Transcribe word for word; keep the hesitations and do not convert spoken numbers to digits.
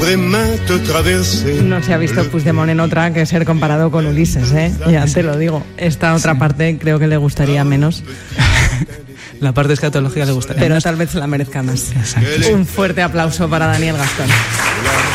No se ha visto Puigdemont en otra que ser comparado con Ulises, ¿eh? Ya te lo digo. Esta otra sí. parte creo que le gustaría menos. La parte de escatología le gustaría Pero menos. tal vez se la merezca más. Exacto. Un fuerte aplauso para Daniel Gastón.